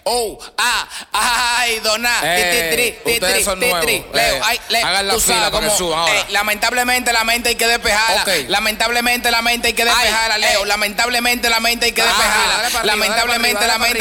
Ay, Dona. Ustedes son nuevos. Leo, hagan la tú fila sabes para que cómo, suban ahora. lamentablemente la mente hay que despejarla. Ok. Lamentablemente la mente hay que despejarla, Leo. Lamentablemente la mente hay que despejarla. Dale para arriba, Lamentablemente dale la para mente